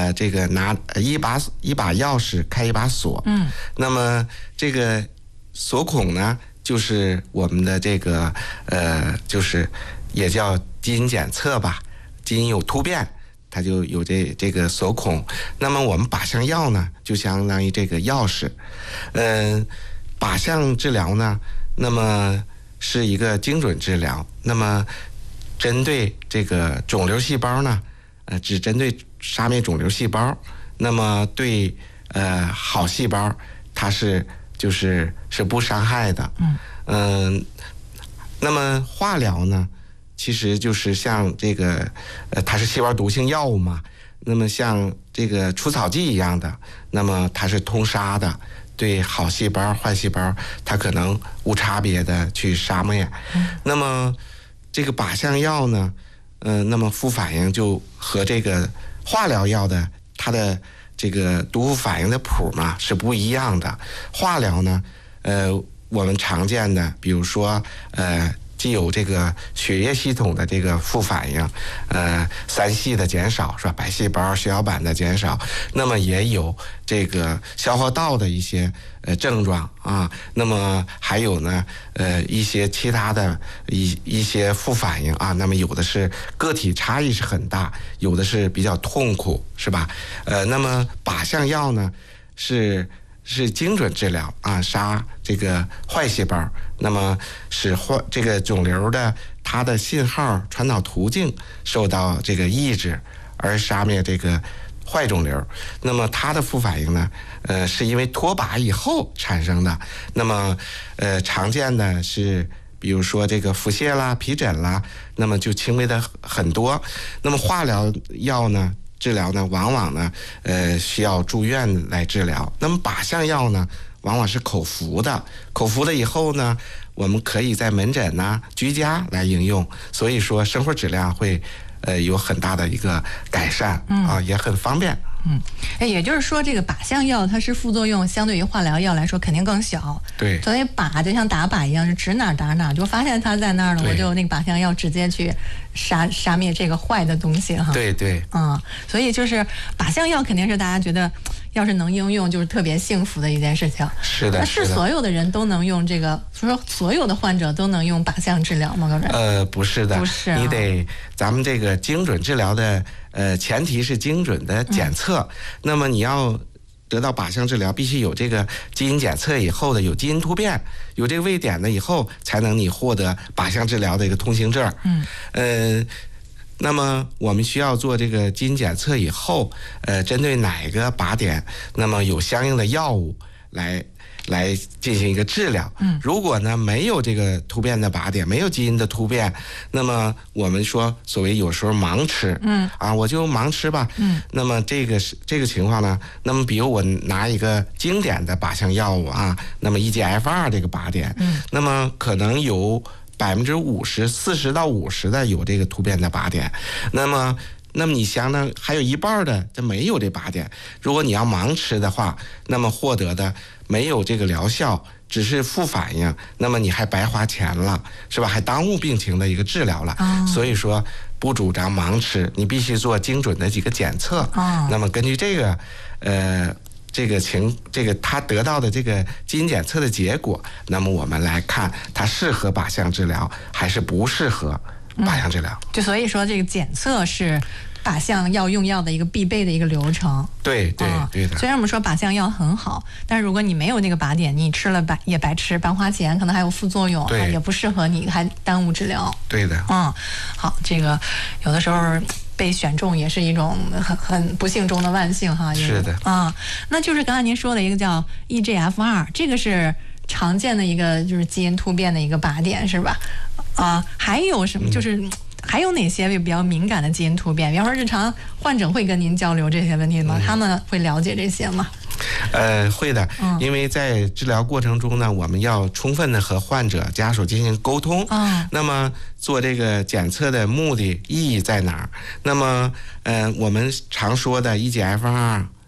这个拿一把钥匙开一把锁，那么这个锁孔呢，就是我们的这个就是也叫基因检测吧，基因有突变，它就有这个锁孔。那么我们靶向药呢，就相当于这个钥匙。靶向治疗呢，那么是一个精准治疗。那么针对这个肿瘤细胞呢，只针对杀灭肿瘤细胞。那么对好细胞，它是不伤害的。那么化疗呢，其实就是像这个它是细胞毒性药物嘛，那么像这个除草剂一样的，那么它是通杀的，对好细胞坏细胞它可能无差别的去杀灭。那么这个靶向药呢，那么副反应就和这个化疗药的它的这个毒副反应的谱嘛是不一样的。化疗呢，我们常见的比如说既有这个血液系统的这个副反应，3系的减少是吧？白细胞、血小板的减少，那么也有这个消化道的一些症状啊，那么还有呢一些其他的一些副反应啊，那么有的是个体差异是很大，有的是比较痛苦是吧？那么靶向药呢是精准治疗啊，杀这个坏细胞，那么使这个肿瘤的它的信号传导途径受到这个抑制，而杀灭这个坏肿瘤。那么它的副反应呢，是因为脱靶以后产生的。那么常见的是比如说这个腹泻啦、皮疹啦，那么就轻微的很多。那么化疗药呢？治疗呢，往往呢，需要住院来治疗。那么靶向药呢，往往是口服的。口服了以后呢，我们可以在门诊呐、居家来应用。所以说，生活质量会有很大的一个改善啊，也很方便。 也就是说，这个靶向药它是副作用相对于化疗药来说肯定更小。 对， 所以靶就像打靶一样，是指哪打哪，就发现它在那儿了，我就那个靶向药直接去杀灭这个坏的东西哈。 对对， 所以就是靶向药肯定是大家觉得要是能应用，就是特别幸福的一件事情。 是的， 那是所有的人都能用这个，说所有的患者都能用靶向治疗吗？高主任？ 不是的， 不是， 你得咱们这个精准治疗的。前提是精准的检测，那么你要得到靶向治疗，必须有这个基因检测以后的有基因突变，有这个位点的以后，才能你获得靶向治疗的一个通行证。那么我们需要做这个基因检测以后，针对哪个靶点，那么有相应的药物来进行一个治疗。如果呢没有这个突变的靶点，没有基因的突变，那么我们说所谓有时候盲吃，我就盲吃吧。那么这个情况呢，那么比如我拿一个经典的靶向药物啊，那么 EGFR 这个靶点，那么可能有40%到50%的有这个突变的靶点，那么你相当还有一半的这没有这靶点。如果你要盲吃的话，那么获得的没有这个疗效，只是副反应，那么你还白花钱了，是吧？还耽误病情的一个治疗了。所以说不主张盲吃，你必须做精准的几个检测。那么根据这个他得到的这个基因检测的结果，那么我们来看他适合靶向治疗还是不适合靶向治疗。 就所以说这个检测是靶向药用药的一个必备的一个流程。 对的。 虽然我们说靶向药很好，但是如果你没有那个靶点，你吃了也白吃，白花钱，可能还有副作用，也不适合你，还耽误治疗。 对的。 好，这个有的时候被选中也是一种很不幸中的万幸哈。 是的。 那就是刚才您说的一个叫 EGFR， 这个是常见的一个就是基因突变的一个靶点是吧？还有什么就是还有哪些比较敏感的基因突变？比方说日常患者会跟您交流这些问题吗？他们会了解这些吗？ 会的，因为在治疗过程中呢，我们要充分的和患者家属进行沟通。那么做这个检测的目的意义在哪儿？那么我们常说的 EGFR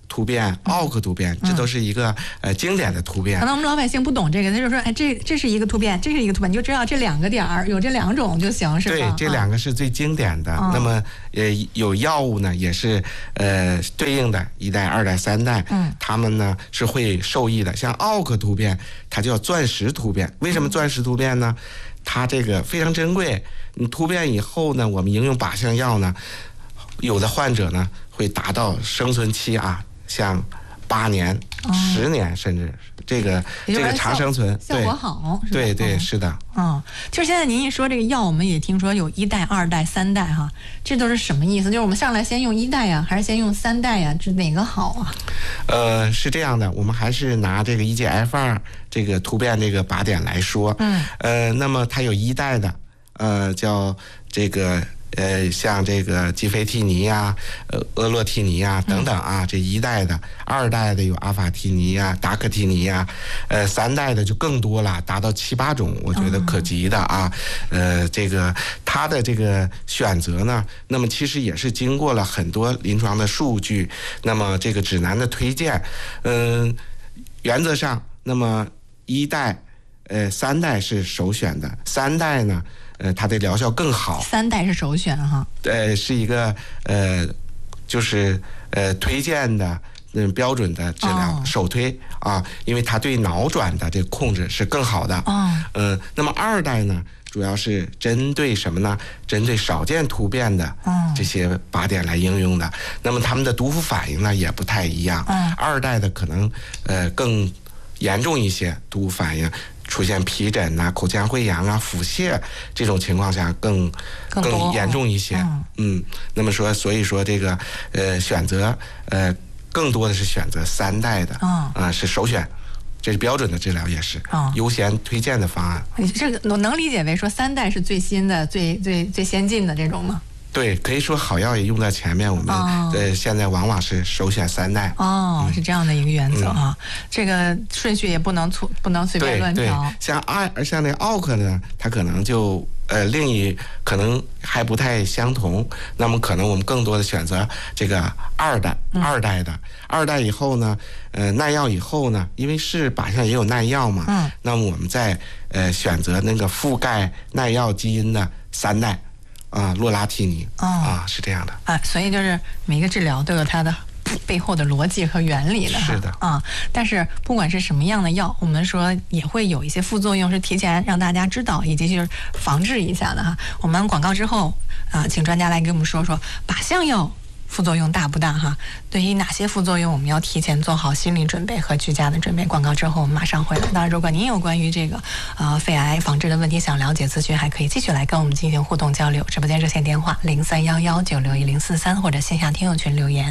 突变、奥克突变，这都是一个经典的突变。 可能我们老百姓不懂这个，他就说，哎，这是一个突变，这是一个突变，你就知道这2个点儿有这2种就行，是吧？ 对，这2个是最经典的。那么有药物呢，也是对应的1代、2代、3代，他们呢是会受益的。像奥克突变，它叫钻石突变。为什么钻石突变呢？它这个非常珍贵。你突变以后呢，我们应用靶向药呢，有的患者呢会达到生存期啊，像8年、10年，甚至这个长生存， 效果好， 对对是的。 就是现在您一说这个药，我们也听说有1代、2代、3代哈，这都是什么意思？就是我们上来先用1代呀，还是先用3代呀？这哪个好啊？ 是这样的，我们还是拿这个 EGFR 这个突变这个靶点来说，那么它有1代的，叫这个像这个吉非替尼呀、厄洛替尼呀等等啊，这1代的；2代的有阿法替尼呀、达克替尼呀；3代的就更多了，达到7、8种，我觉得可及的啊。这个它的这个选择呢，那么其实也是经过了很多临床的数据，那么这个指南的推荐，原则上，那么1代、3代是首选的，3代呢。它的疗效更好。 3代是首选哈。 是一个就是推荐的标准的治疗，首推啊，因为它对脑转的这个控制是更好的。那么2代呢，主要是针对什么呢？针对少见突变的这些靶点来应用的。那么它们的毒副反应呢也不太一样。2代的可能更严重一些，毒副反应。出现皮疹呐、口腔溃疡啊、腹泻这种情况下更严重一些。那么说，所以说这个选择更多的是选择3代的是首选，这是标准的治疗，也是优先推荐的方案。 这个我能理解为说3代是最新的、最先进的这种吗？ 对，可以说好药也用在前面，我们现在往往是首选3代。 是这样的一个原则啊。这个顺序也不能随便乱调。 对，像那个奥克呢，它可能就可能还不太相同。那么可能我们更多的选择这个2代的。2代以后呢，耐药以后呢，因为是靶向也有耐药嘛，那么我们再选择那个覆盖耐药基因的3代。洛拉替尼是这样的所以就是每个治疗都有它的背后的逻辑和原理的。 是的但是不管是什么样的药，我们说也会有一些副作用，是提前让大家知道以及就是防治一下的哈。我们广告之后请专家来给我们说说靶向药副作用大不大哈？对于哪些副作用，我们要提前做好心理准备和居家的准备。广告之后我们马上回来。当然，如果您有关于这个肺癌防治的问题想了解咨询，还可以继续来跟我们进行互动交流。直播间热线电话0311961043或者线下听友群留言。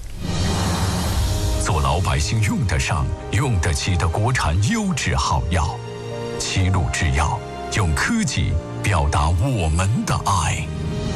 做老百姓用得上、用得起的国产优质好药，齐鲁制药用科技表达我们的爱。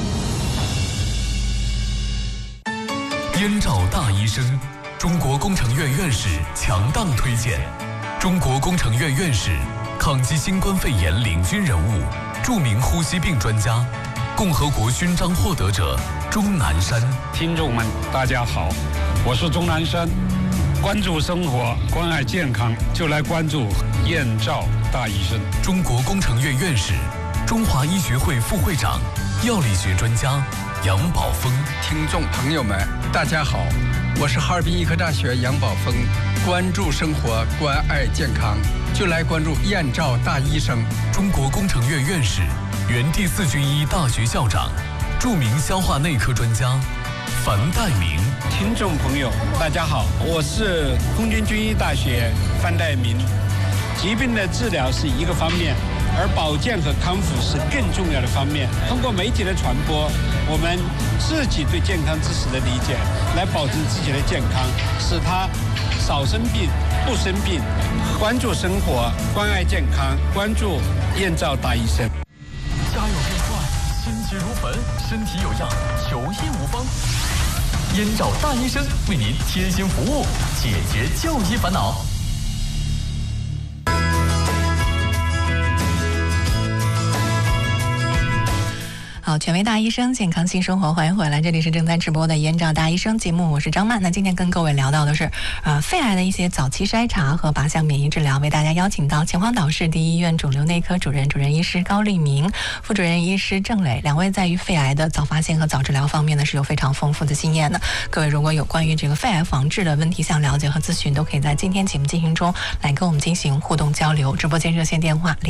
燕赵大医生，中国工程院院士强档推荐，中国工程院院士，抗击新冠肺炎领军人物，著名呼吸病专家，共和国勋章获得者钟南山。 听众们，大家好，我是钟南山。关注生活，关爱健康，就来关注燕赵大医生。 中国工程院院士，中华医学会副会长，药理学专家杨宝峰。 听众朋友们，大家好，我是哈尔滨医科大学杨宝峰。关注生活，关爱健康，就来关注燕赵大医生。 中国工程院院士，原第4军医大学校长，著名消化内科专家樊岱明。 听众朋友，大家好，我是空军军医大学樊岱明。疾病的治疗是一个方面，而保健和康复是更重要的方面。通过媒体的传播，我们自己对健康知识的理解，来保证自己的健康，使他少生病、不生病。关注生活，关爱健康，关注燕赵大医生。 家有病患，心急如焚，身体有恙，求医无方。燕赵大医生为您贴心服务，解决就医烦恼。 好，权威大医生，健康新生活，欢迎回来，这里是正在直播的燕赵大医生节目，我是张曼。那今天跟各位聊到的是肺癌的一些早期筛查和靶向免疫治疗，为大家邀请到秦皇岛市第一医院肿瘤内科主任医师高立明，副主任医师郑磊，两位在于肺癌的早发现和早治疗方面呢是有非常丰富的经验的。各位如果有关于这个肺癌防治的问题想了解和咨询，都可以在今天节目进行中来跟我们进行互动交流。直播间热线电话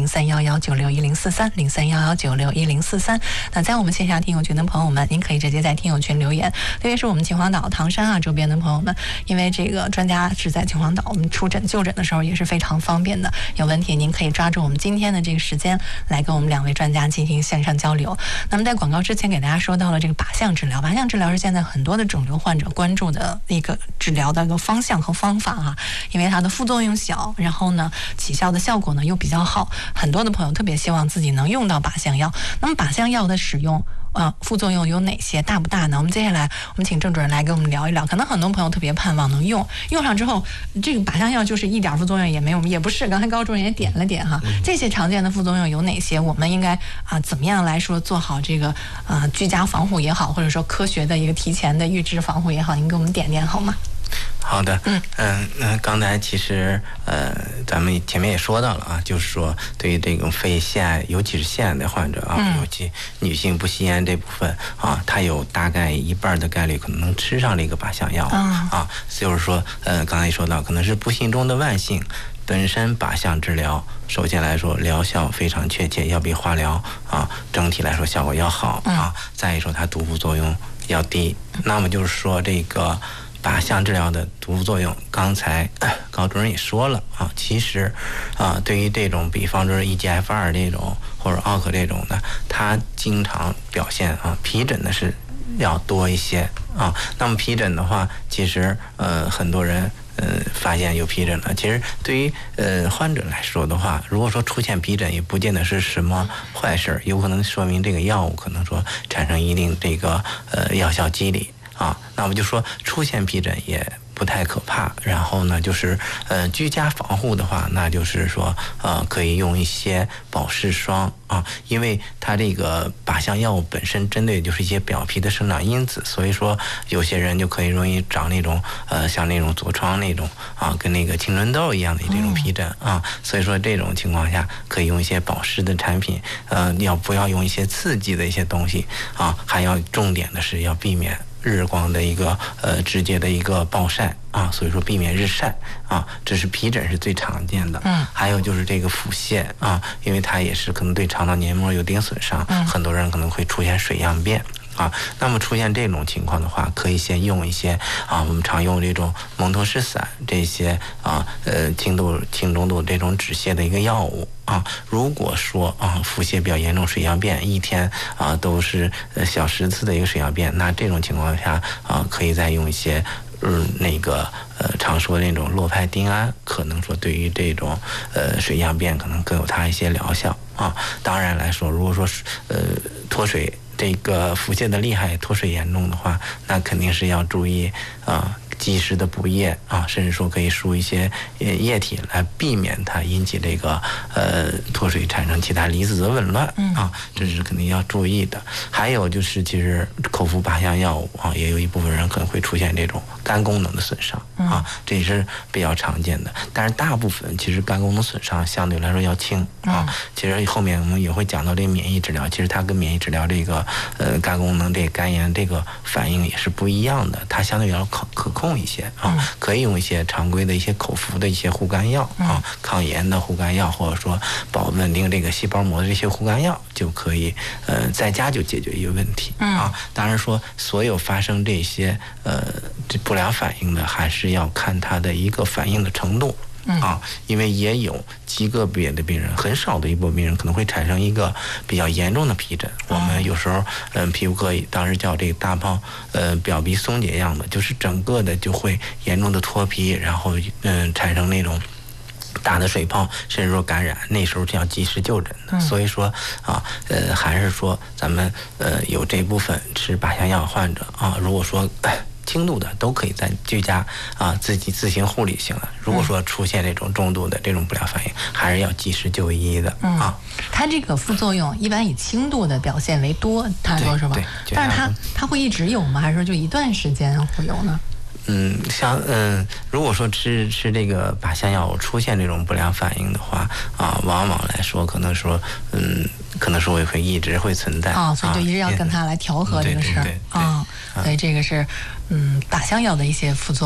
0311961043，0311961043。那在我们线下听友群的朋友们，您可以直接在听友群留言，特别是我们秦皇岛、唐山周边的朋友们，因为这个专家是在秦皇岛，我们出诊就诊的时候也是非常方便的。有问题您可以抓住我们今天的这个时间来跟我们两位专家进行线上交流。那么在广告之前给大家说到了这个靶向治疗，靶向治疗是现在很多的肿瘤患者关注的一个治疗的一个方向和方法因为它的副作用小，然后呢起效的效果呢又比较好，很多的朋友特别希望自己能用到靶向药。那么靶向药的使用副作用有哪些，大不大呢？我们接下来我们请郑主任来跟我们聊一聊。可能很多朋友特别盼望能用上之后，这个靶向药就是一点副作用也没有，也不是。刚才高主任也点了点这些常见的副作用有哪些？我们应该怎么样来说做好这个居家防护也好，或者说科学的一个提前的预知防护也好，您给我们点点好吗？ 好的，刚才其实咱们前面也说到了就是说对于这种肺腺癌，尤其是腺癌的患者尤其女性不吸烟这部分它有大概1半的概率可能能吃上这个靶向药就是说刚才也说到，可能是不幸中的万幸。本身靶向治疗，首先来说疗效非常确切，要比化疗整体来说效果要好再一说它毒副作用要低。那么就是说这个靶向治疗的毒副作用，刚才高主任也说了其实对于这种比方说 EGFR 这种或者奥克这种的，它经常表现皮疹的是要多一些那么皮疹的话，其实很多人发现有皮疹了。其实对于患者来说的话，如果说出现皮疹，也不见得是什么坏事，有可能说明这个药物可能说产生一定这个药效机理那我就说出现皮疹也不太可怕。然后呢就是居家防护的话，那就是说可以用一些保湿霜因为它这个靶向药物本身针对就是一些表皮的生长因子，所以说有些人就可以容易长那种像那种痤疮那种跟那个青春痘一样的这种皮疹所以说这种情况下可以用一些保湿的产品不要用一些刺激的一些东西还要重点的是要避免日光的一个直接的一个暴晒所以说避免日晒这是皮疹是最常见的还有就是这个腹泻因为它也是可能对肠道黏膜有点损伤很多人可能会出现水样便那么出现这种情况的话，可以先用一些我们常用这种蒙脱石散这些轻中度这种止泻的一个药物如果说腹泻比较严重，水样便一天都是小10次的一个水样便，那这种情况下可以再用一些常说的那种洛派丁胺，可能说对于这种水样便可能更有它一些疗效当然来说，如果说脱水这个腹泻的厉害，脱水严重的话，那肯定是要注意及时的补液甚至说可以输一些液体来避免它引起这个脱水产生其他离子的紊乱这是肯定要注意的。还有就是其实口服靶向药物也有一部分人可能会出现这种肝功能的损伤这也是比较常见的。但是大部分其实肝功能损伤相对来说要轻其实后面我们也会讲到这个免疫治疗，其实它跟免疫治疗这个肝功能这个肝炎这个反应也是不一样的，它相对要可控一些可以用一些常规的一些口服的一些护肝药抗炎的护肝药，或者说稳定这个细胞膜的这些护肝药，就可以在家就解决一个问题当然说所有发生这些这不良反应的，还是要看它的一个反应的程度因为也有极个别的病人，很少的一部分病人可能会产生一个比较严重的皮疹我们有时候皮肤科当时叫这个大泡表皮松解样的，就是整个的就会严重的脱皮，然后产生那种大的水泡，甚至说感染，那时候是要及时就诊的所以说还是说咱们有这部分吃靶向药患者如果说轻度的都可以在居家自己自行护理型的。如果说出现这种重度的这种不良反应，还是要及时就医的它这个副作用一般以轻度的表现为多，他说是吧？ 对， 但是它会一直有吗？还是说就一段时间会有呢？ 如果说吃这个靶向药物出现这种不良反应的话往往来说可能说会一直会存在所以就一直要跟他来调和这个事儿所以这个是靶向药的一些副作用。